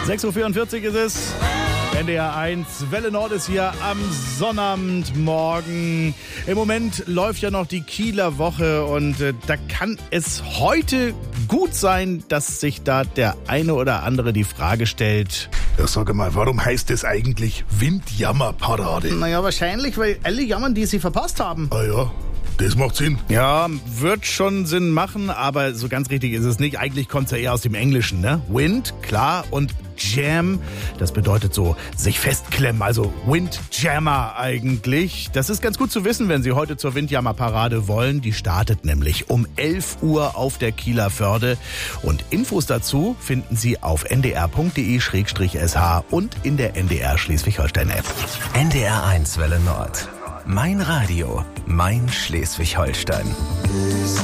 6.44 Uhr ist es. NDR 1, Welle Nord ist hier am Sonnabendmorgen. Im Moment läuft ja noch die Kieler Woche und da kann es heute gut sein, dass sich da der eine oder andere die Frage stellt. Ja, sag mal, warum heißt es eigentlich Windjammerparade? Naja, wahrscheinlich, weil alle jammern, die sie verpasst haben. Ah ja, das macht Sinn. Ja, wird schon Sinn machen, aber so ganz richtig ist es nicht. Eigentlich kommt es ja eher aus dem Englischen, ne? Wind, klar, und Jam, das bedeutet so sich festklemmen, also Windjammer eigentlich. Das ist ganz gut zu wissen, wenn Sie heute zur Windjammerparade wollen. Die startet nämlich um 11 Uhr auf der Kieler Förde. Und Infos dazu finden Sie auf ndr.de/sh und in der NDR Schleswig-Holstein-App. NDR 1 Welle Nord. Mein Radio, mein Schleswig-Holstein.